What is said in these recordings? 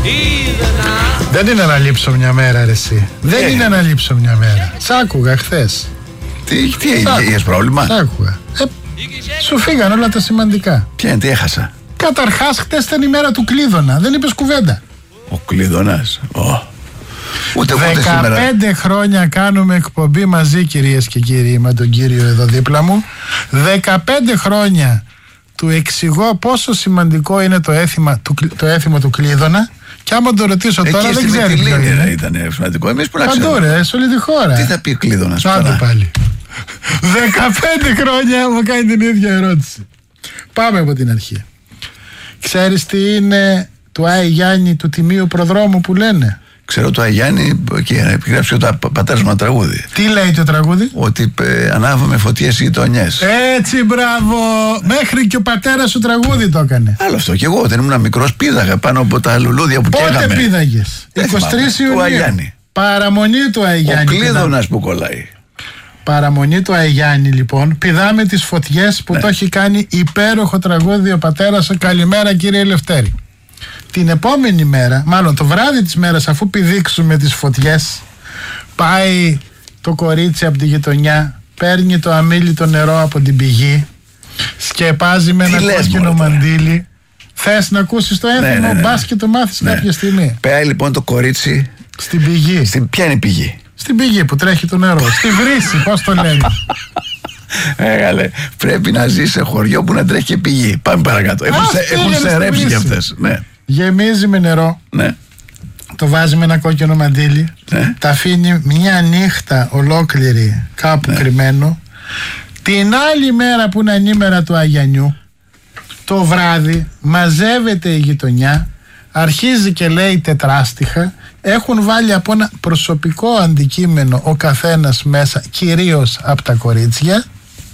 Δεν είναι να λείψω μια μέρα, ρε εσύ. Δεν είναι να λείψω μια μέρα. Σ' άκουγα χθες. Τι είχες πρόβλημα? Σ' άκουγα. Σου φύγαν όλα τα σημαντικά. Ποια είναι, τι έχασα? Καταρχάς, χτες ήταν η μέρα του Κλείδωνα. Δεν είπες κουβέντα. Ο Κλείδωνας. Ούτε 15 σήμερα. χρόνια κάνουμε εκπομπή μαζί, κυρίες και κύριοι, με τον κύριο εδώ δίπλα μου. 15 χρόνια του εξηγώ πόσο σημαντικό είναι το έθιμο του Κλείδωνα. Και άμα το ρωτήσω τώρα, δεν ξέρει ποιο είναι. Ήταν σημαντικό. Εμείς που να ξέρουμε. Παντού, σε όλη τη χώρα. Τι θα πει ο Κλείδωνας? Άντε πάλι. 15 χρόνια μου κάνει την ίδια ερώτηση. Πάμε από την αρχή. Ξέρεις τι είναι του Άι Γιάννη του Τιμίου Προδρόμου που λένε? Ξέρω το Άι Γιάννη και επιγράψει το πατέρας μου τραγούδι. Τι λέει το τραγούδι? Ότι ανάβαμε φωτιές οι γειτονιές. Έτσι, μπράβο. Μέχρι και ο πατέρας σου τραγούδι το έκανε. Άλλο αυτό. Και εγώ όταν ήμουν μικρός πήδαγα πάνω από τα λουλούδια που καίγαμε. Πότε πήδαγες? 23 Ιουνίου. Παραμονή του Άι Γιάννη. Ο Κλείδωνας που κολλάει. Παραμονή του Άι Γιάννη, λοιπόν. Πηδάμε τις φωτιές που το έχει κάνει υπέροχο τραγούδι ο πατέρας. Καλημέρα, κύριε Λευτέρη. Την επόμενη μέρα, μάλλον το βράδυ της μέρας, αφού πηδήξουμε τις φωτιές, πάει το κορίτσι από τη γειτονιά, παίρνει το αμίλητο νερό από την πηγή, σκεπάζει με ένα κόκκινο μαντίλι. Θες να ακούσεις το έθιμο? Μπας και το μάθεις κάποια στιγμή. Πάει λοιπόν το κορίτσι στην πηγή. Ποια είναι η πηγή? Στην πηγή που τρέχει το νερό. Στη βρύση, πώς το λένε. Πρέπει να ζει σε χωριό που να τρέχει και πηγή. Πάμε παρακάτω. Έχουν σερέψει κι αυτές. Γεμίζει με νερό. Ναι. Το βάζει με ένα κόκκινο μαντίλι. Ναι. Τα αφήνει μια νύχτα ολόκληρη κάπου κρυμμένο. Την άλλη μέρα που είναι ανήμερα του Αγιανιού, το βράδυ μαζεύεται η γειτονιά, αρχίζει και λέει τετράστιχα. Έχουν βάλει από ένα προσωπικό αντικείμενο ο καθένας μέσα, κυρίως από τα κορίτσια.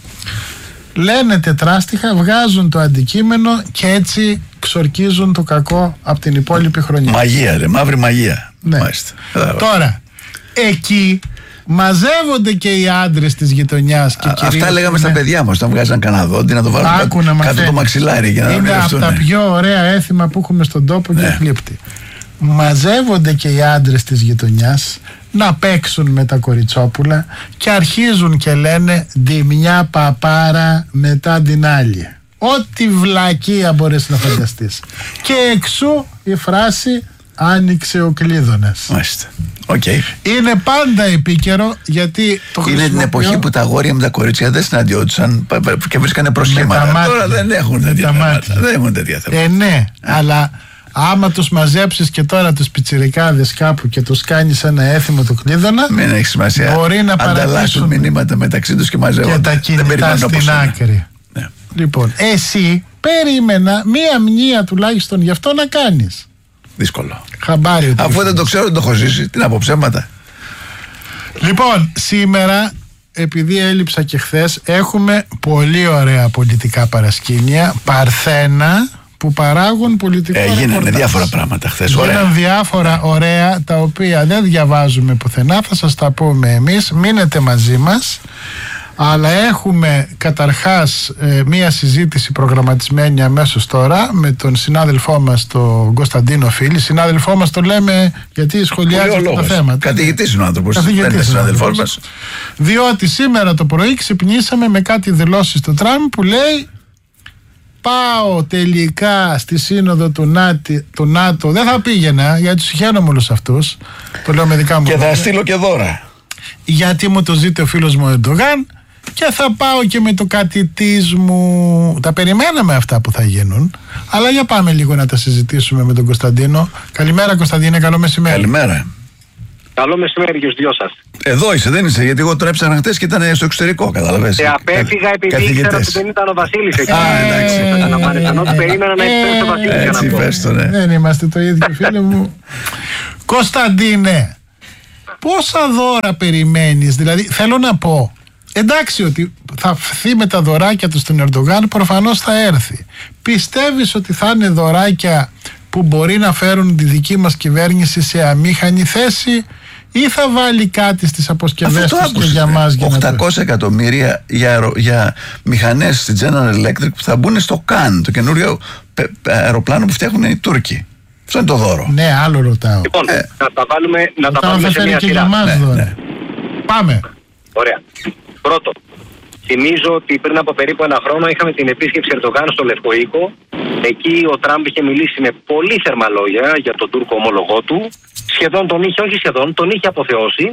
Λένε τετράστιχα, βγάζουν το αντικείμενο και έτσι ξορκίζουν το κακό από την υπόλοιπη χρονιά. Μαγεία, ρε, μαύρη μαγεία. Ναι. Τώρα, εκεί μαζεύονται και οι άντρες της γειτονιάς. Αυτά λέγαμε στα παιδιά μας, όταν βγάζαν κανένα δόντι να το βάλουν κάτω το μαξιλάρι για να είναι από τα πιο ωραία έθιμα που έχουμε στον τόπο και εκλείπτη. Μαζεύονται και οι άντρες της γειτονιάς να παίξουν με τα κοριτσόπουλα και αρχίζουν και λένε «Τη μια παπάρα μετά την άλλη». Ό,τι βλακεία μπορείς να φανταστείς. Και εξού η φράση «Άνοιξε ο Κλείδωνας». Μάλιστα. Okay. Είναι πάντα επίκαιρο γιατί το είναι την εποχή που τα αγόρια με τα κορίτσια δεν συναντιόντουσαν και βρίσκανε προσχήματα. Τώρα δεν έχουν τέτοια θέματα. Ναι, αλλά άμα τους μαζέψεις και τώρα τους πιτσιρικάδες κάπου και τους κάνεις ένα έθιμο του Κλείδωνα, μην έχει σημασία. Μπορεί να ανταλλάσσουν μηνύματα μεταξύ τους και μαζεύονται. Και τα κινητά στην άκρη. Ναι. Λοιπόν, εσύ περίμενα μία μνήα τουλάχιστον γι' αυτό να κάνεις. Δύσκολο. Χαμπάρι. Αφού δεν το ξέρω, δεν το έχω ζήσει. Τι να πω, ψέματα. Λοιπόν, σήμερα, επειδή έλειψα και χθες, έχουμε πολύ ωραία πολιτικά παρασκήνια, παρθένα, που παράγουν πολιτικό ρεπορτάζ. Γίνανε διάφορα πράγματα χθες. Γίνανε διάφορα ωραία, τα οποία δεν διαβάζουμε πουθενά, θα σας τα πούμε εμείς. Μείνετε μαζί μας. Αλλά έχουμε καταρχάς μία συζήτηση προγραμματισμένη αμέσως τώρα με τον συνάδελφό μας τον Κωνσταντίνο Φίλη. Συνάδελφό μας το λέμε γιατί σχολιάζει αυτά τα θέματα. Καθηγητής είναι ο άνθρωπος. Δεν είναι συνάδελφός μας. Διότι σήμερα το πρωί ξυπνήσαμε με κάτι δηλώσεις του Τραμπ που λέει πάω τελικά στη σύνοδο του ΝΑΤΟ. Δεν θα πήγαινα γιατί τους χαίρομαι όλους αυτούς. Το λέω με δικά μου. Και θα στείλω και δώρα. Γιατί μου το ζήτει ο φίλος μου ο Ερντογάν. Και θα πάω και με το κάτι της μου. Τα περιμέναμε αυτά που θα γίνουν. Αλλά για πάμε λίγο να τα συζητήσουμε με τον Κωνσταντίνο. Καλημέρα Κωνσταντίνε, καλό μεσημέρι. Καλημέρα. Καλό μεσημέρι και στους δυο σας. Εδώ είσαι, δεν είσαι, γιατί εγώ τώρα έψαχνα χτες και ήταν στο εξωτερικό, καταλαβαίνεις. Απέφυγα επειδή ήξερα ότι δεν ήταν ο Βασίλης εκεί. Εντάξει. Περίμενα να υπέρξει ο Βασίλης. Έτσι, πες το, ναι. Δεν είμαστε το ίδιο, φίλε μου. Κωνσταντίνε, πόσα δώρα περιμένεις? Δηλαδή, θέλω να πω, εντάξει ότι θα φθεί με τα δωράκια του στον Ερντογάν, προφανώς θα έρθει. Πιστεύεις ότι θα είναι δωράκια που μπορεί να φέρουν τη δική μας κυβέρνηση σε αμήχανη θέση ή θα βάλει κάτι στις αποσκευές τους και για μας? 800 εκατομμύρια για μηχανές στη General Electric που θα μπουν στο CAN, το καινούριο αεροπλάνο που φτιάχνουν οι Τούρκοι. Αυτό είναι το δώρο. Ναι, άλλο ρωτάω. Λοιπόν, να τα βάλουμε σε μια σειρά. Ναι. Πάμε. Ωραία. Πρώτο, θυμίζω ότι πριν από περίπου ένα χρόνο είχαμε την επίσκεψη Ερντογάν στο Λευκό Οίκο. Εκεί ο Τραμπ είχε μιλήσει με πολύ θερμά λόγια για τον Τούρκο ομόλογό του. Σχεδόν τον είχε αποθεώσει.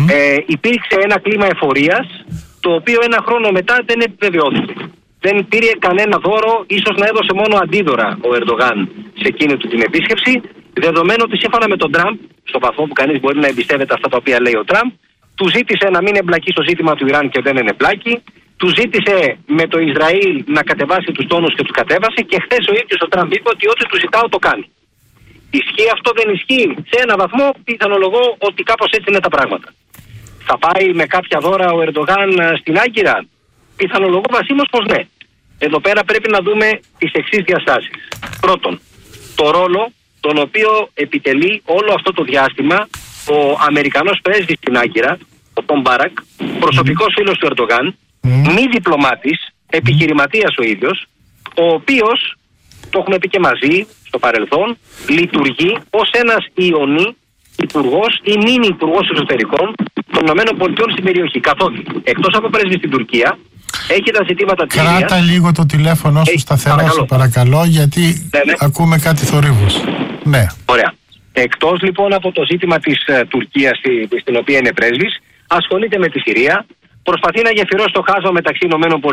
Υπήρξε ένα κλίμα εφορίας, το οποίο ένα χρόνο μετά δεν επιβεβαιώθηκε. Δεν πήρε κανένα δώρο, ίσως να έδωσε μόνο αντίδωρα ο Ερντογάν σε εκείνη του την επίσκεψη, δεδομένου ότι σύμφωνα με τον Τραμπ, στο βαθμό που κανείς μπορεί να εμπιστεύεται αυτά τα οποία λέει ο Τραμπ, του ζήτησε να μην εμπλακεί στο ζήτημα του Ιράν και δεν εμπλάκει, του ζήτησε με το Ισραήλ να κατεβάσει τους τόνους και τους κατέβασε, και χθες ο ίδιος ο Τραμπ είπε ότι ό,τι του ζητάω το κάνει. Ισχύει αυτό, δεν ισχύει? Σε ένα βαθμό πιθανολογώ ότι κάπως έτσι είναι τα πράγματα. Θα πάει με κάποια δώρα ο Ερντογάν στην Άγκυρα? Πιθανολογώ βασίμως πως ναι. Εδώ πέρα πρέπει να δούμε τις εξής διαστάσεις. Πρώτον, το ρόλο τον οποίο επιτελεί όλο αυτό το διάστημα ο Αμερικανός πρέσβης στην Άγκυρα, ο Τον Μπάρακ, προσωπικός φίλος του Ερντογάν, μη διπλωμάτης, επιχειρηματίας ο ίδιος, ο οποίος, το έχουμε πει και μαζί στο παρελθόν, λειτουργεί ως ένας ιονή υπουργός ή μήνυ υπουργός εξωτερικών των ΗΠΑ στην περιοχή. Καθότι εκτός από πρέσβη στην Τουρκία, έχει τα ζητήματα της Συρίας. Κράτα λίγο το τηλέφωνο σου σταθερό, σε παρακαλώ, γιατί ακούμε κάτι θορύβους. Ναι. Ωραία. Εκτός λοιπόν από το ζήτημα της Τουρκίας, στην οποία είναι πρέσβης, ασχολείται με τη Συρία, προσπαθεί να γεφυρώσει το χάσμα μεταξύ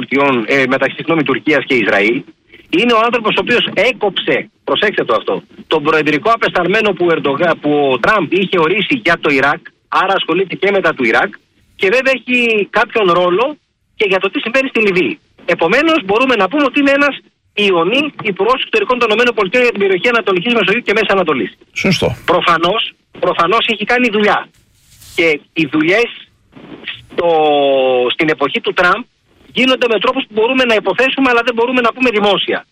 μεταξύ Τουρκίας και Ισραήλ. Είναι ο άνθρωπος ο οποίος έκοψε, προσέξτε το αυτό, τον προεδρικό απεσταλμένο που ο Τραμπ είχε ορίσει για το Ιράκ, άρα ασχολείται και μετά του Ιράκ, και βέβαια έχει κάποιον ρόλο και για το τι συμβαίνει στη Λιβύη. Επομένως, μπορούμε να πούμε ότι είναι ένας ιονή υπουργός εξωτερικών των ΗΠΑ για την περιοχή Ανατολικής Μεσογείου και Μέση Ανατολής. Σωστό. Προφανώς έχει κάνει δουλειά. Και οι δουλειές στην εποχή του Τραμπ γίνονται με τρόπους που μπορούμε να υποθέσουμε, αλλά δεν μπορούμε να πούμε δημόσια.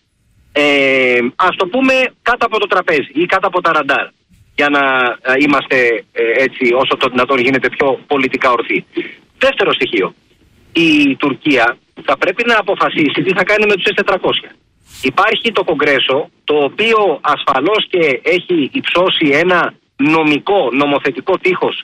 Ας το πούμε κάτω από το τραπέζι ή κάτω από τα ραντάρ, για να είμαστε έτσι όσο το δυνατόν γίνεται πιο πολιτικά ορθοί. Δεύτερο στοιχείο. Η Τουρκία θα πρέπει να αποφασίσει τι θα κάνει με τους S-400. Υπάρχει το Κογκρέσο, το οποίο ασφαλώς και έχει υψώσει ένα νομοθετικό τείχος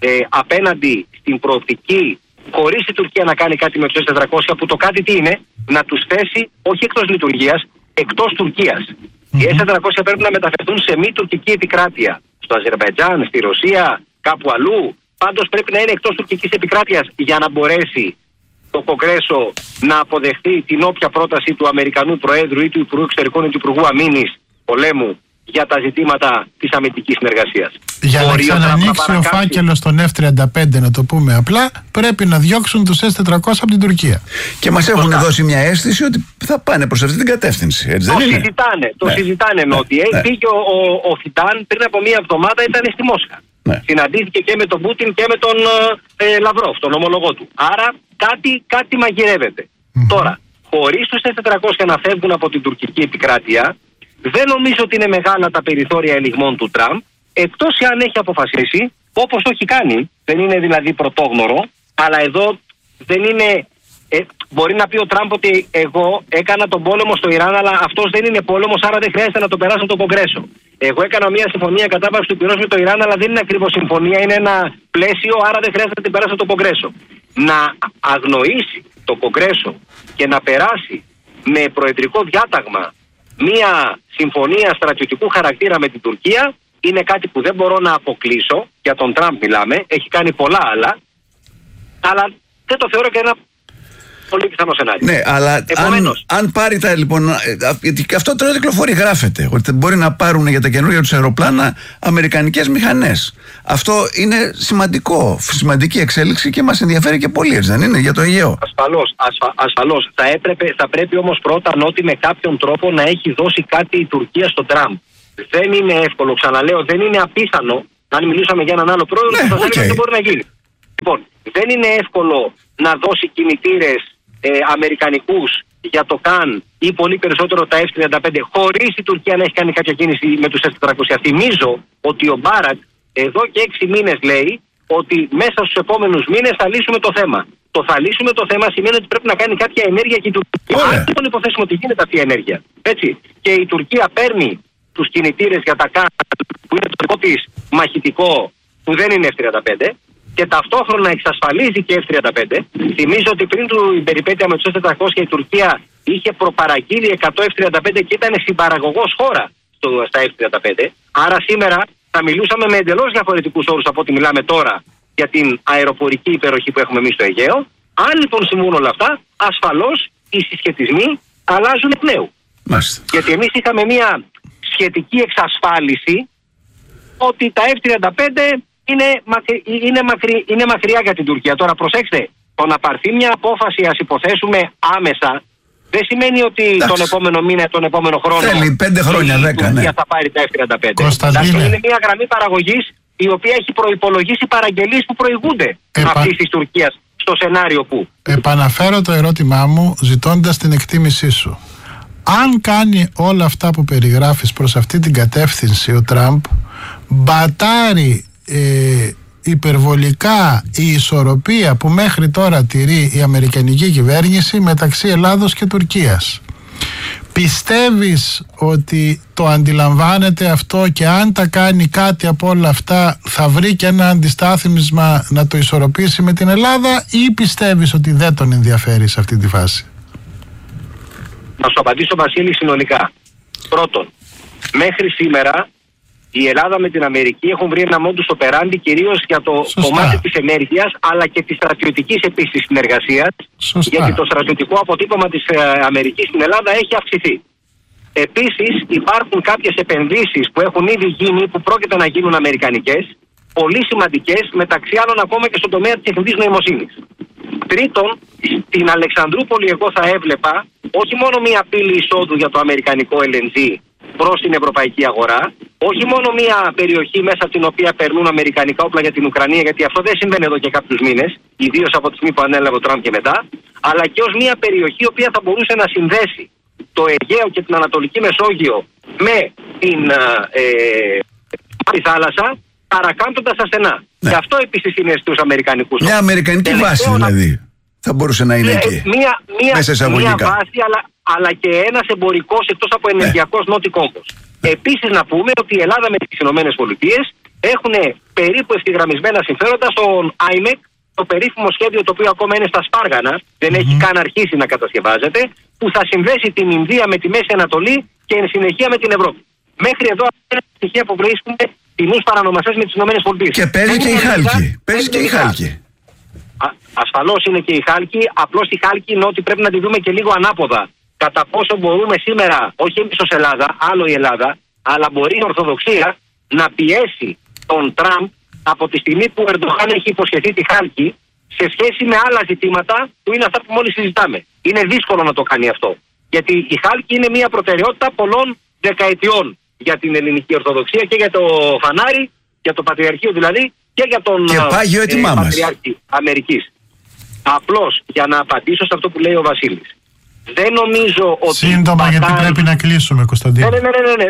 απέναντι στην προοπτική, χωρίς η Τουρκία να κάνει κάτι με τους S-400, που το κάτι τι είναι? Να τους θέσει όχι εκτός λειτουργίας, εκτός Τουρκίας. Οι S-400 πρέπει να μεταφερθούν σε μη τουρκική επικράτεια, στο Αζερμπαϊτζάν, στη Ρωσία, κάπου αλλού. Πάντως πρέπει να είναι εκτός τουρκικής επικράτειας για να μπορέσει το Κογκρέσο να αποδεχτεί την όποια πρόταση του Αμερικανού Προέδρου ή του Υπουργού Εξωτερικών ή του Υπουργού Αμήνης πολέμου για τα ζητήματα της αμυντικής συνεργασίας. Για να ξανανοίξει ο φάκελος των F-35, να το πούμε απλά, πρέπει να διώξουν τους S-400 από την Τουρκία. Και μας έχουν δώσει μια αίσθηση ότι θα πάνε προς αυτή την κατεύθυνση. Έτσι δεν είναι? Το συζητάνε ότι πήγε ο Φιτάν πριν από μία εβδομάδα, ήταν στη Μόσχα. Συναντήθηκε και με τον Πούτιν και με τον Λαυρόφ, τον ομολογό του. Άρα κάτι μαγειρεύεται. Τώρα, χωρίς τους S-400 να φεύγουν από την τουρκική επικράτεια, δεν νομίζω ότι είναι μεγάλα τα περιθώρια ελιγμών του Τραμπ, εκτός εάν έχει αποφασίσει, όπως το έχει κάνει, δεν είναι δηλαδή πρωτόγνωρο, αλλά εδώ δεν είναι... μπορεί να πει ο Τραμπ ότι εγώ έκανα τον πόλεμο στο Ιράν, αλλά αυτός δεν είναι πόλεμος, άρα δεν χρειάζεται να το περάσω το Κογκρέσο. Εγώ έκανα μια συμφωνία κατάβαση του πυρός με το Ιράν, αλλά δεν είναι ακριβώς συμφωνία, είναι ένα πλαίσιο, άρα δεν χρειάζεται να την περάσω το Κογκρέσο. Να αγνοήσει το Κογκρέσο και να περάσει με προεδρικό διάταγμα μια συμφωνία στρατιωτικού χαρακτήρα με την Τουρκία είναι κάτι που δεν μπορώ να αποκλείσω. Για τον Τραμπ μιλάμε, έχει κάνει πολλά άλλα, αλλά δεν το θεωρώ και ένα πολύ πιθανό σενάριο. Ναι, αλλά αν πάρει τα λοιπόν. Γιατί αυτό τώρα κυκλοφορεί, γράφεται ότι μπορεί να πάρουν για τα καινούργια τους αεροπλάνα αμερικανικές μηχανές. Αυτό είναι σημαντική εξέλιξη και μας ενδιαφέρει και πολύ, έτσι δεν είναι, για το Αιγαίο? Ασφαλώς. Θα πρέπει όμως πρώτα ότι με κάποιον τρόπο να έχει δώσει κάτι η Τουρκία στον Τραμπ. Δεν είναι εύκολο, ξαναλέω, δεν είναι απίθανο. Αν μιλήσαμε για έναν άλλο πρόεδρο, θα έλεγα ότι δεν μπορεί να γίνει. Λοιπόν, δεν είναι εύκολο να δώσει κινητήρες αμερικανικούς για το ΚΑΝ ή πολύ περισσότερο τα F-35 χωρίς η Τουρκία να έχει κάνει κάποια κίνηση με τους S-400. Θυμίζω ότι ο Μπάρακ εδώ και 6 μήνες λέει ότι μέσα στους επόμενους μήνες θα λύσουμε το θέμα. Το θα λύσουμε το θέμα σημαίνει ότι πρέπει να κάνει κάποια ενέργεια και η Τουρκία. Αν λοιπόν υποθέσουμε ότι γίνεται αυτή η ενέργεια, έτσι, και η Τουρκία παίρνει τους κινητήρες για τα ΚΑΝ, που είναι το δικό της μαχητικό, που δεν είναι F-35, και ταυτόχρονα εξασφαλίζει και F-35. Θυμίζω ότι πριν την περιπέτεια με τους F-400 η Τουρκία είχε προπαραγγείλει 100 F-35 και ήταν συμπαραγωγός χώρα στα F-35. Άρα σήμερα θα μιλούσαμε με εντελώς διαφορετικούς όρους από ό,τι μιλάμε τώρα για την αεροπορική υπεροχή που έχουμε εμείς στο Αιγαίο. Αν λοιπόν συμβούν όλα αυτά, ασφαλώς οι συσχετισμοί αλλάζουν εκ νέου. Γιατί εμείς είχαμε μια σχετική εξασφάλιση ότι τα F-35 είναι μακριά για την Τουρκία. Τώρα προσέξτε, το να πάρθει μια απόφαση, ας υποθέσουμε άμεσα, δεν σημαίνει ότι τον επόμενο μήνα, τον επόμενο χρόνο θέλει 5 χρόνια, 10, η Τουρκία θα πάρει τα F-35. Είναι μια γραμμή παραγωγής η οποία έχει προϋπολογίσει παραγγελίες που προηγούνται αυτής της Τουρκίας στο σενάριο που. Επαναφέρω το ερώτημά μου ζητώντας την εκτίμησή σου. Αν κάνει όλα αυτά που περιγράφεις προς αυτή την κατεύθυνση ο Τραμπ, μπατάρει υπερβολικά η ισορροπία που μέχρι τώρα τηρεί η αμερικανική κυβέρνηση μεταξύ Ελλάδος και Τουρκίας. Πιστεύεις ότι το αντιλαμβάνεται αυτό και αν τα κάνει κάτι από όλα αυτά θα βρει και ένα αντιστάθμισμα να το ισορροπήσει με την Ελλάδα, ή πιστεύεις ότι δεν τον ενδιαφέρει σε αυτή τη φάση? Να σου απαντήσω, Βασίλη, συνολικά. Πρώτον, μέχρι σήμερα η Ελλάδα με την Αμερική έχουν βρει ένα modus operandi κυρίως για το κομμάτι της ενέργειας, αλλά και της στρατιωτικής επίσης συνεργασίας, γιατί το στρατιωτικό αποτύπωμα της Αμερικής στην Ελλάδα έχει αυξηθεί. Επίσης υπάρχουν κάποιες επενδύσεις που έχουν ήδη γίνει, που πρόκειται να γίνουν αμερικανικές, πολύ σημαντικές, μεταξύ άλλων ακόμα και στον τομέα της τεχνητής νοημοσύνης. Τρίτον, στην Αλεξανδρούπολη εγώ θα έβλεπα όχι μόνο μία πύλη εισόδου για το αμερικανικό LNG προς την ευρωπαϊκή αγορά, όχι μόνο μία περιοχή μέσα από την οποία περνούν αμερικανικά όπλα για την Ουκρανία, γιατί αυτό δεν συμβαίνει εδώ και κάποιους μήνες, ιδίως από τη στιγμή που ανέλαβε ο Τραμπ και μετά, αλλά και ως μία περιοχή η οποία θα μπορούσε να συνδέσει το Αιγαίο και την Ανατολική Μεσόγειο με την θάλασσα, παρακάμπτοντας τα στενά. Ναι. Και αυτό επίσης είναι στους αμερικανικούς. Μια αμερικανική βάση δηλαδή θα μπορούσε να είναι εκεί. Μια βάση, αλλά και ένας εμπορικός εκτός από ενεργειακός νότι κόμπος. Επίσης να πούμε ότι η Ελλάδα με τις ΗΠΑ έχουν περίπου ευθυγραμμισμένα συμφέροντα στον IMEC, το περίφημο σχέδιο το οποίο ακόμα είναι στα σπάργανα, δεν έχει καν αρχίσει να κατασκευάζεται, που θα συνδέσει την Ινδία με τη Μέση Ανατολή και εν συνεχεία με την Ευρώπη. Μέχρι εδώ είναι στοιχεία που βρίσκουμε τιμούς παρανομαστές με τις ΗΠΑ. Και παίζει και η Χάλκη. Παίζει και η Χάλκη. Ασφαλώς είναι και η Χάλκη, απλώς η Χάλκη είναι ότι πρέπει να τη δούμε και λίγο ανάποδα. Κατά πόσο μπορούμε σήμερα, όχι εμείς ως Ελλάδα, άλλο η Ελλάδα, αλλά μπορεί η Ορθοδοξία να πιέσει τον Τραμπ από τη στιγμή που ο Ερντογάν έχει υποσχεθεί τη Χάλκη σε σχέση με άλλα ζητήματα που είναι αυτά που μόλις συζητάμε. Είναι δύσκολο να το κάνει αυτό. Γιατί η Χάλκη είναι μια προτεραιότητα πολλών δεκαετιών για την ελληνική Ορθοδοξία και για το φανάρι, για το Πατριαρχείο δηλαδή, και για τον Πατριάρχη Αμερικής. Απλώς για να απαντήσω σε αυτό που λέει ο Βασίλης. Δεν νομίζω ότι. Σύντομα, γιατί πρέπει να κλείσουμε, Κωνσταντίνο. Ναι.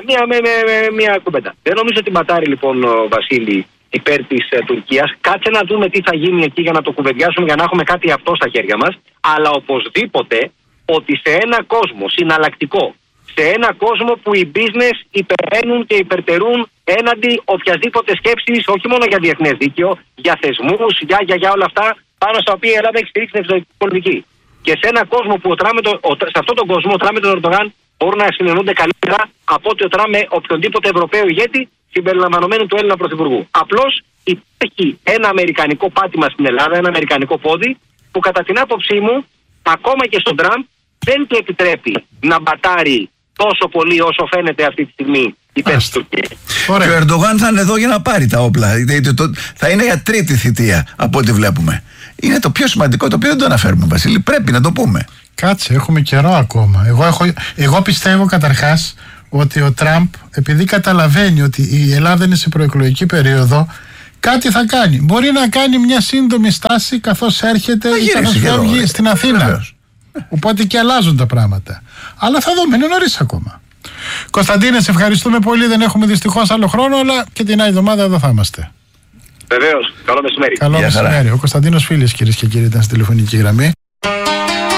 Μια κουβέντα. Δεν νομίζω ότι μπατάρει λοιπόν ο Βασίλη υπέρ της Τουρκίας. Κάτσε να δούμε τι θα γίνει εκεί για να το κουβεντιάσουμε, για να έχουμε κάτι αυτό στα χέρια μας. Αλλά οπωσδήποτε ότι σε ένα κόσμο συναλλακτικό, σε ένα κόσμο που οι business υπεραίνουν και υπερτερούν έναντι οποιασδήποτε σκέψης, όχι μόνο για διεθνές δίκαιο, για θεσμούς, για όλα αυτά πάνω στα οποία η Ελλάδα έχει στηρίξει την εξωτερική πολιτική. Και σε έναν κόσμο που σε αυτόν τον κόσμο ο Τραμπ με τον Ερντογάν μπορούν να συνεννούνται καλύτερα από ότι ο Τραμπ με οποιονδήποτε Ευρωπαίο ηγέτη συμπεριλαμβανομένου του Έλληνα Πρωθυπουργού. Απλώς υπάρχει ένα αμερικανικό πάτημα στην Ελλάδα, ένα αμερικανικό πόδι, που κατά την άποψή μου, ακόμα και στον Τραμπ, δεν του επιτρέπει να μπατάρει τόσο πολύ όσο φαίνεται αυτή τη στιγμή υπέρ της Τουρκίας. Και ο Ερντογάν θα είναι εδώ για να πάρει τα όπλα. Θα είναι για τρίτη θητεία από ό,τι βλέπουμε. Είναι το πιο σημαντικό, το οποίο δεν το αναφέρουμε, Βασίλη. Πρέπει να το πούμε. Κάτσε, έχουμε καιρό ακόμα. Εγώ πιστεύω καταρχάς ότι ο Τραμπ, επειδή καταλαβαίνει ότι η Ελλάδα είναι σε προεκλογική περίοδο, κάτι θα κάνει. Μπορεί να κάνει μια σύντομη στάση καθώς έρχεται ή καθώς φεύγει στην Αθήνα. Οπότε και αλλάζουν τα πράγματα. Αλλά θα δούμε, είναι νωρίς ακόμα. Κωνσταντίνε, σε ευχαριστούμε πολύ. Δεν έχουμε δυστυχώς άλλο χρόνο, αλλά και την άλλη εβδομάδα εδώ θα είμαστε. Βεβαίως. Καλό μεσημέρι. Καλό μεσημέρι. Ο Κωνσταντίνος Φίλης, κυρίες και κύριοι, ήταν στη τηλεφωνική γραμμή.